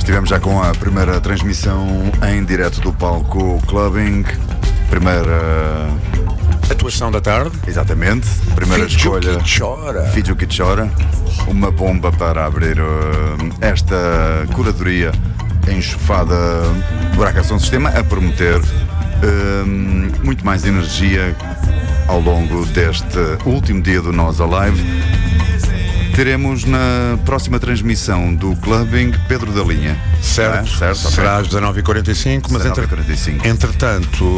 Estivemos já com a primeira transmissão em direto do palco Clubbing. Primeira atuação da tarde. Exatamente. Primeira escolha. Fídio que chora. Uma bomba para abrir esta curadoria enxofada do Aracação Sistema, a prometer muito mais energia ao longo deste último dia do Nós Alive. Teremos na próxima transmissão do Clubbing Pedro da Linha. Certo, certo, será às 19h45, mas 19h45. Entretanto